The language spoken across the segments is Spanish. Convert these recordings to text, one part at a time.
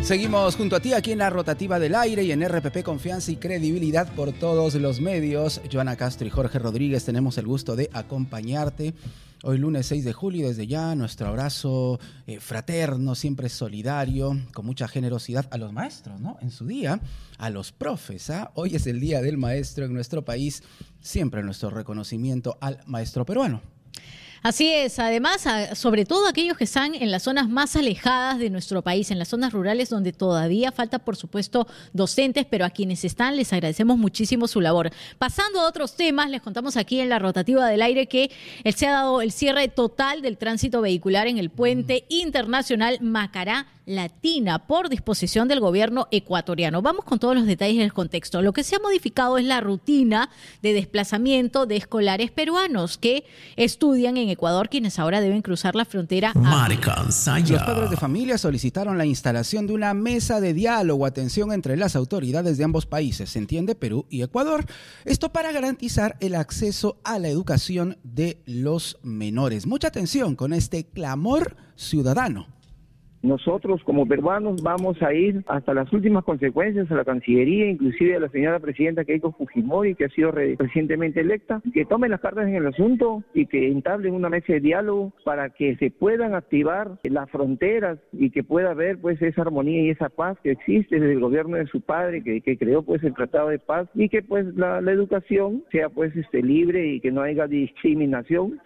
Seguimos junto a ti aquí en la rotativa del aire y en RPP Confianza y Credibilidad por todos los medios. Joana Castro y Jorge Rodríguez tenemos el gusto de acompañarte. Hoy lunes 6 de julio, desde ya nuestro abrazo fraterno, siempre solidario, con mucha generosidad a los maestros, ¿no? En su día, a los profes, ¿ah? Hoy es el Día del Maestro en nuestro país, siempre nuestro reconocimiento al maestro peruano. Así es, además, sobre todo aquellos que están en las zonas más alejadas de nuestro país, en las zonas rurales donde todavía falta, por supuesto, docentes, pero a quienes están les agradecemos muchísimo su labor. Pasando a otros temas, les contamos aquí en la rotativa del aire que se ha dado el cierre total del tránsito vehicular en el puente internacional Macará-Latina por disposición del gobierno ecuatoriano. Vamos con todos los detalles del contexto. Lo que se ha modificado es la rutina de desplazamiento de escolares peruanos que estudian en Ecuador, quienes ahora deben cruzar la frontera. Los padres de familia solicitaron la instalación de una mesa de diálogo, atención entre las autoridades de ambos países, se entiende, Perú y Ecuador. Esto para garantizar el acceso a la educación de los menores. Mucha atención con este clamor ciudadano. Nosotros como peruanos vamos a ir hasta las últimas consecuencias a la Cancillería, inclusive a la señora presidenta Keiko Fujimori, que ha sido recientemente electa, que tomen las cartas en el asunto y que entablen una mesa de diálogo para que se puedan activar las fronteras y que pueda haber pues esa armonía y esa paz que existe desde el gobierno de su padre, que creó pues el Tratado de Paz, y que pues la educación sea pues libre y que no haya discriminación.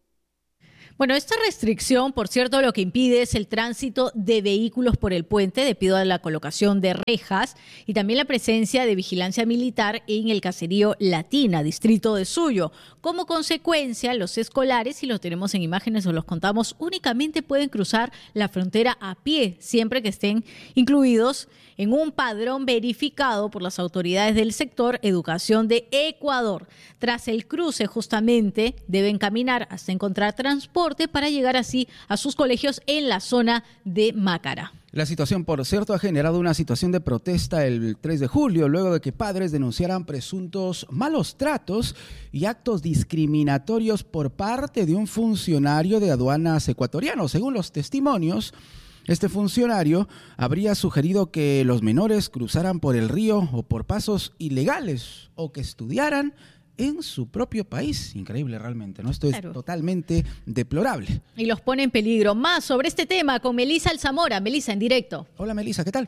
Bueno, esta restricción, por cierto, lo que impide es el tránsito de vehículos por el puente debido a la colocación de rejas y también la presencia de vigilancia militar en el caserío Latina, distrito de Suyo. Como consecuencia, los escolares, si los tenemos en imágenes o los contamos, únicamente pueden cruzar la frontera a pie, siempre que estén incluidos en un padrón verificado por las autoridades del sector Educación de Ecuador. Tras el cruce, justamente, deben caminar hasta encontrar transporte para llegar así a sus colegios en la zona de Macará. La situación, por cierto, ha generado una situación de protesta el 3 de julio, luego de que padres denunciaran presuntos malos tratos y actos discriminatorios por parte de un funcionario de aduanas ecuatoriano. Según los testimonios, este funcionario habría sugerido que los menores cruzaran por el río o por pasos ilegales o que estudiaran en su propio país. Increíble realmente, ¿no? Esto es totalmente deplorable. Y los pone en peligro. Más sobre este tema con Melissa Alzamora. Melissa, en directo. Hola, Melissa, ¿qué tal?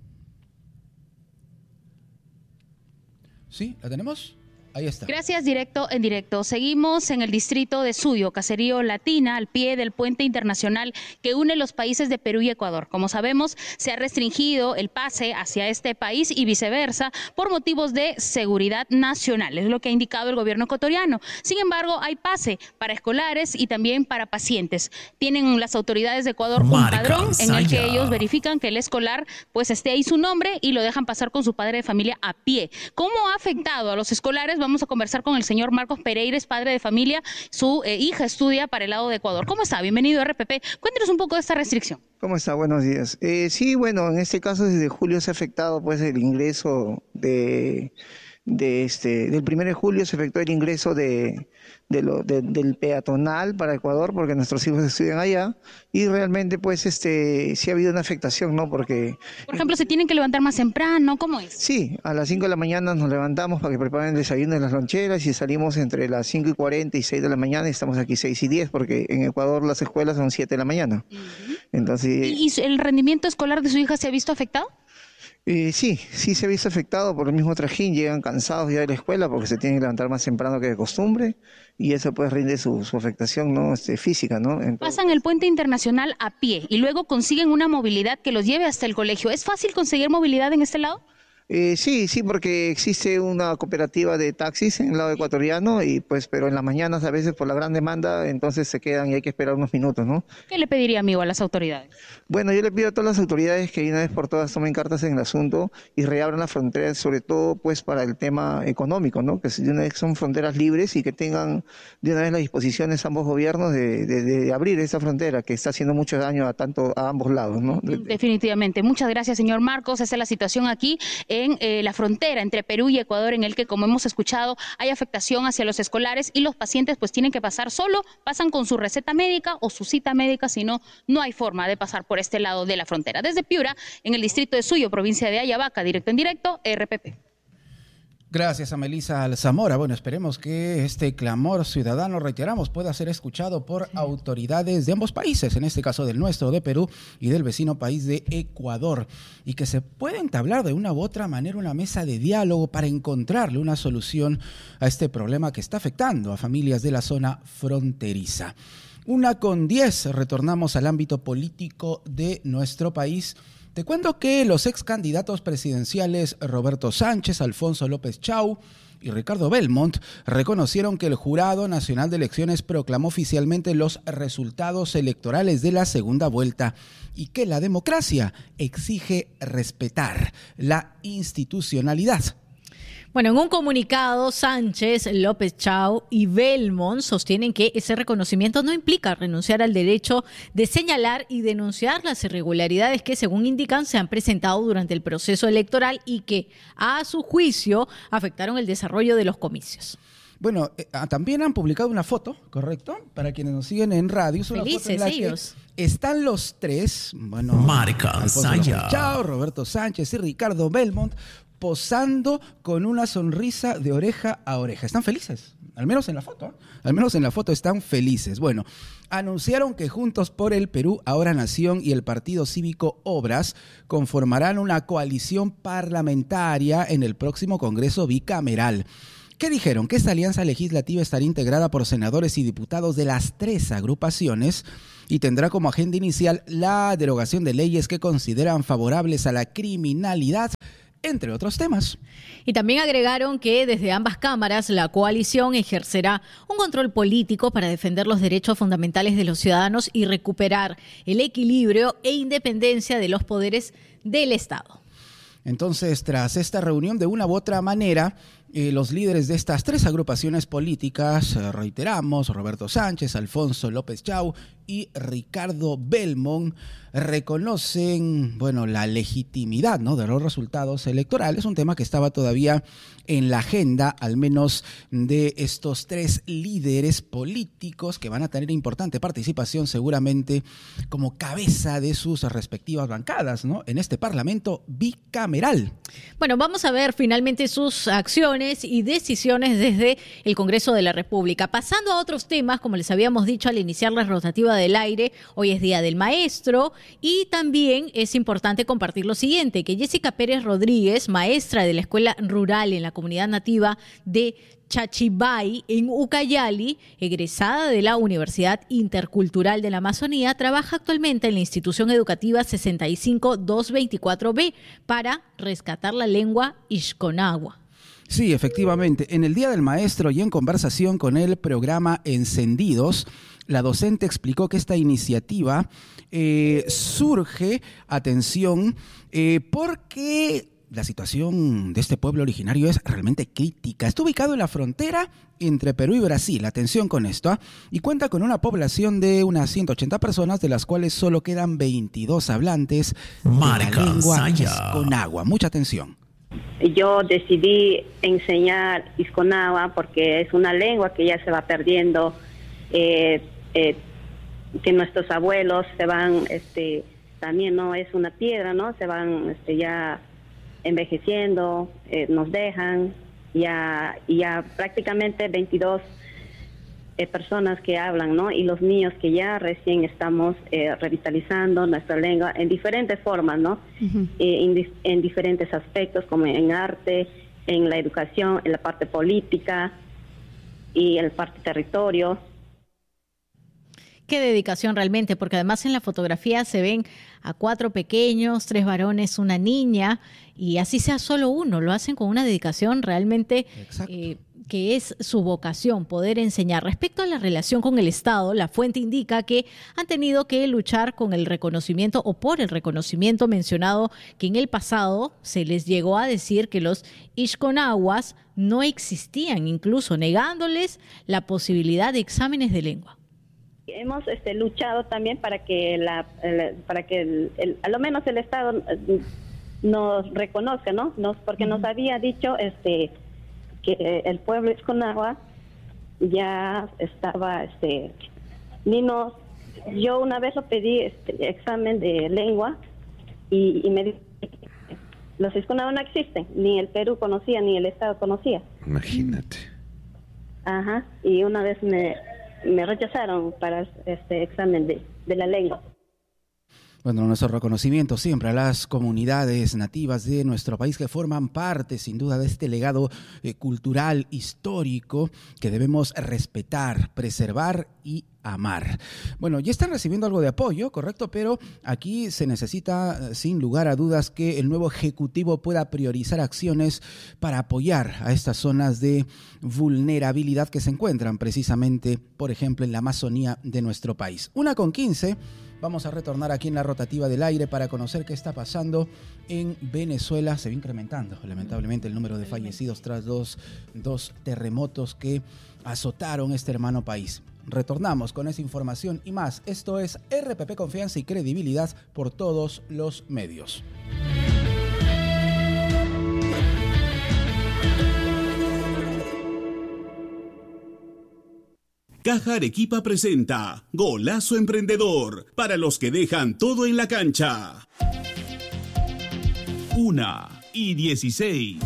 ¿Sí? ¿La tenemos? Ahí está. Gracias, en directo. Seguimos en el distrito de Suyo, caserío Latina, al pie del puente internacional que une los países de Perú y Ecuador. Como sabemos, se ha restringido el pase hacia este país y viceversa por motivos de seguridad nacional, es lo que ha indicado el gobierno ecuatoriano. Sin embargo, hay pase para escolares y también para pacientes. Tienen las autoridades de Ecuador un padrón en el que ellos verifican que el escolar pues esté ahí su nombre y lo dejan pasar con su padre de familia a pie. ¿Cómo ha afectado a los escolares? Vamos a conversar con el señor Marcos Pereira, padre de familia. Su hija estudia para el lado de Ecuador. ¿Cómo está? Bienvenido a RPP. Cuéntenos un poco de esta restricción. ¿Cómo está? Buenos días. Sí, bueno, en este caso desde julio se ha afectado pues el ingreso del 1 de julio se efectuó el ingreso del peatonal para Ecuador porque nuestros hijos estudian allá y realmente pues sí ha habido una afectación, ¿no? Porque por ejemplo, se tienen que levantar más temprano, ¿cómo es? Sí, a las 5 de la mañana nos levantamos para que preparen el desayuno en las loncheras y salimos entre las 5:40 y 6 de la mañana y estamos aquí 6:10 porque en Ecuador las escuelas son 7 de la mañana. Entonces, ¿Y el rendimiento escolar de su hija se ha visto afectado? Sí se ha visto afectado por el mismo trajín, llegan cansados ya de la escuela porque se tienen que levantar más temprano que de costumbre y eso pues rinde su afectación, ¿no? Física, ¿no? Entonces, pasan el puente internacional a pie y luego consiguen una movilidad que los lleve hasta el colegio. ¿Es fácil conseguir movilidad en este lado? Sí, porque existe una cooperativa de taxis en el lado ecuatoriano y pues, pero en las mañanas a veces por la gran demanda, entonces se quedan y hay que esperar unos minutos, ¿no? ¿Qué le pediría, amigo, a las autoridades? Bueno, yo le pido a todas las autoridades que de una vez por todas tomen cartas en el asunto y reabran las fronteras, sobre todo pues para el tema económico, ¿no? Que de una vez son fronteras libres y que tengan de una vez las disposiciones ambos gobiernos de abrir esa frontera que está haciendo mucho daño a ambos lados, ¿no? Definitivamente. Muchas gracias, señor Marcos. Esa es la situación aquí en la frontera entre Perú y Ecuador, en el que, como hemos escuchado, hay afectación hacia los escolares y los pacientes pues tienen que pasar solo, pasan con su receta médica o su cita médica, si no, no hay forma de pasar por este lado de la frontera. Desde Piura, en el distrito de Suyo, provincia de Ayabaca, directo en directo, RPP. Gracias a Melissa Alzamora. Bueno, esperemos que este clamor ciudadano, reiteramos, pueda ser escuchado por autoridades de ambos países, en este caso del nuestro, de Perú, y del vecino país de Ecuador, y que se pueda entablar de una u otra manera una mesa de diálogo para encontrarle una solución a este problema que está afectando a familias de la zona fronteriza. 1:10, retornamos al ámbito político de nuestro país. Te cuento que los ex candidatos presidenciales Roberto Sánchez, Alfonso López Chau y Ricardo Belmont reconocieron que el Jurado Nacional de Elecciones proclamó oficialmente los resultados electorales de la segunda vuelta y que la democracia exige respetar la institucionalidad. Bueno, en un comunicado, Sánchez, López Chau y Belmont sostienen que ese reconocimiento no implica renunciar al derecho de señalar y denunciar las irregularidades que, según indican, se han presentado durante el proceso electoral y que, a su juicio, afectaron el desarrollo de los comicios. Bueno, también han publicado una foto, ¿correcto? Para quienes nos siguen en radio. Es una felices foto en la ellos. Que están los tres, bueno, Alfonso López Chau, Roberto Sánchez y Ricardo Belmont, posando con una sonrisa de oreja a oreja. ¿Están felices? Al menos en la foto. Al menos en la foto están felices. Bueno, anunciaron que Juntos por el Perú, Ahora Nación y el Partido Cívico Obras conformarán una coalición parlamentaria en el próximo Congreso bicameral. ¿Qué dijeron? Que esta alianza legislativa estará integrada por senadores y diputados de las tres agrupaciones y tendrá como agenda inicial la derogación de leyes que consideran favorables a la criminalidad, entre otros temas. Y también agregaron que desde ambas cámaras la coalición ejercerá un control político para defender los derechos fundamentales de los ciudadanos y recuperar el equilibrio e independencia de los poderes del Estado. Entonces, tras esta reunión, de una u otra manera, los líderes de estas tres agrupaciones políticas, reiteramos, Roberto Sánchez, Alfonso López Chau y Ricardo Belmont, reconocen, bueno, la legitimidad, ¿no?, de los resultados electorales, un tema que estaba todavía en la agenda, al menos de estos tres líderes políticos que van a tener importante participación seguramente como cabeza de sus respectivas bancadas, ¿no?, en este Parlamento bicameral. Bueno, vamos a ver finalmente sus acciones y decisiones desde el Congreso de la República. Pasando a otros temas, como les habíamos dicho al iniciar la rotativa del aire, hoy es Día del Maestro y también es importante compartir lo siguiente, que Jessica Pérez Rodríguez, maestra de la Escuela Rural en la comunidad nativa de Chachibay, en Ucayali, egresada de la Universidad Intercultural de la Amazonía, trabaja actualmente en la institución educativa 65224B para rescatar la lengua Ixconagua. Sí, efectivamente. En el Día del Maestro y en conversación con el programa Encendidos, la docente explicó que esta iniciativa surge, atención, porque la situación de este pueblo originario es realmente crítica. Está ubicado en la frontera entre Perú y Brasil, atención con esto, y cuenta con una población de unas 180 personas, de las cuales solo quedan 22 hablantes de la lengua Ixconagua. Mucha atención. Yo decidí enseñar Ixconagua porque es una lengua que ya se va perdiendo, que nuestros abuelos se van, también no es una piedra, ¿no? Se van ya envejeciendo, nos dejan, ya prácticamente 22 personas que hablan, ¿no? Y los niños que ya recién estamos revitalizando nuestra lengua en diferentes formas, ¿no? Uh-huh. En diferentes aspectos, como en arte, en la educación, en la parte política y en la parte territorio. Qué dedicación realmente, porque además en la fotografía se ven a 4 pequeños, 3 varones, una niña, y así sea solo uno, lo hacen con una dedicación realmente que es su vocación, poder enseñar. Respecto a la relación con el Estado, la fuente indica que han tenido que luchar con el reconocimiento o por el reconocimiento mencionado, que en el pasado se les llegó a decir que los Ixconaguas no existían, incluso negándoles la posibilidad de exámenes de lengua. Hemos luchado también para que a lo menos el Estado nos reconozca, ¿no? Porque nos había dicho que el pueblo Isconagua ya estaba, yo una vez lo pedí examen de lengua y me dijo que los Isconagua no existen, ni el Perú conocía, ni el Estado conocía. Imagínate. Ajá, y una vez me rechazaron para este examen de la lengua. Bueno, nuestro reconocimiento siempre a las comunidades nativas de nuestro país que forman parte, sin duda, de este legado cultural, histórico, que debemos respetar, preservar y amar. Bueno, ya están recibiendo algo de apoyo, correcto, pero aquí se necesita, sin lugar a dudas, que el nuevo Ejecutivo pueda priorizar acciones para apoyar a estas zonas de vulnerabilidad que se encuentran precisamente, por ejemplo, en la Amazonía de nuestro país. 1:15. Vamos a retornar aquí en la rotativa del aire para conocer qué está pasando en Venezuela. Se va incrementando, lamentablemente, el número de fallecidos tras dos terremotos que azotaron este hermano país. Retornamos con esa información y más. Esto es RPP Confianza y Credibilidad por todos los medios. Caja Arequipa presenta Golazo Emprendedor, para los que dejan todo en la cancha. 1:16.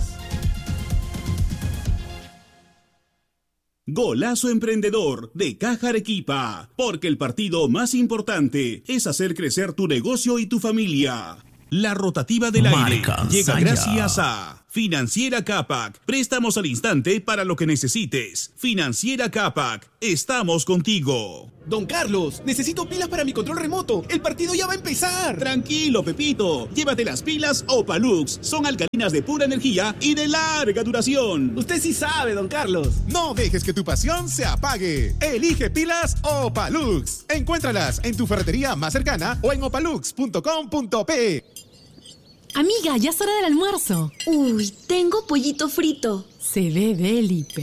Golazo Emprendedor de Caja Arequipa, porque el partido más importante es hacer crecer tu negocio y tu familia. La rotativa del aire llega gracias a Financiera Capac. Préstamos al instante para lo que necesites. Financiera Capac, estamos contigo. Don Carlos, necesito pilas para mi control remoto. El partido ya va a empezar. Tranquilo, Pepito. Llévate las pilas Opalux. Son alcalinas de pura energía y de larga duración. Usted sí sabe, don Carlos. No dejes que tu pasión se apague. Elige pilas Opalux. Encuéntralas en tu ferretería más cercana o en opalux.com.pe. Amiga, ya es hora del almuerzo. Uy, tengo pollito frito. Se ve deli.